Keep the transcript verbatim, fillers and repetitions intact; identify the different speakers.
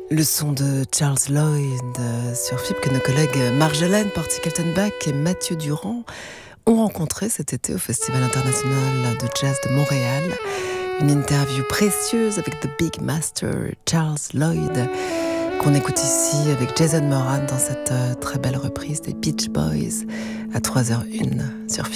Speaker 1: Le son de Charles Lloyd euh, sur F I B que nos collègues Marjolaine Porty-Kaltenbach et Mathieu Durand ont rencontré cet été au Festival international de jazz de Montréal. Une interview précieuse avec The Big Master Charles Lloyd qu'on écoute ici avec Jason Moran dans cette euh, très belle reprise des Beach Boys à trois heures zéro un sur F I B.